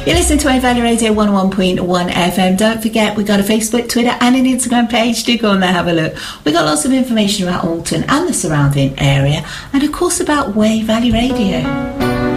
You're listening to Wave Valley Radio 101.1 FM. Don't forget, we've got a Facebook, Twitter and an Instagram page. Do go on there, have a look. We've got lots of information about Alton and the surrounding area, and of course about Wave Valley Radio.